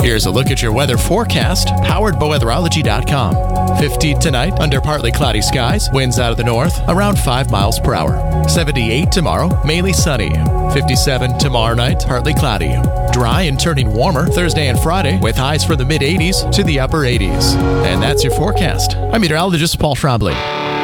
Here's a look at your weather forecast, powered by weatherology.com. 50 tonight, under partly cloudy skies, winds out of the north, around 5 miles per hour. 78 tomorrow, mainly sunny. 57 tomorrow night, partly cloudy. Dry and turning warmer Thursday and Friday, with highs from the mid-80s to the upper 80s. And that's your forecast. I'm meteorologist Paul Trombley.